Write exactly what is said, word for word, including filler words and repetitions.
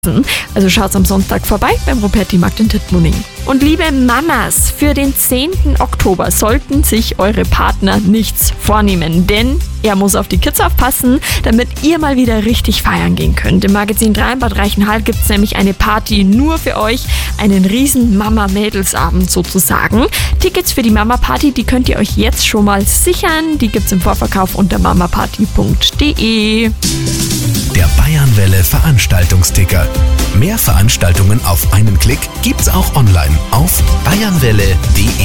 Also schaut's am Sonntag vorbei beim Ruperti-Markt in Tittmoning. Und liebe Mamas, für den zehnten Oktober sollten sich eure Partner nichts vornehmen, denn er muss auf die Kids aufpassen, damit ihr mal wieder richtig feiern gehen könnt. Im Magazin drei in Bad Reichenhall gibt's nämlich eine Party nur für euch, einen riesen Mama-Mädels-Abend sozusagen. Tickets für die Mama-Party, die könnt ihr euch jetzt schon mal sichern. Die gibt's im Vorverkauf unter mamaparty punkt de. Der Bayernwelle Veranstaltungsticker. Mehr Veranstaltungen auf einen Klick gibt's auch online auf bayernwelle punkt de.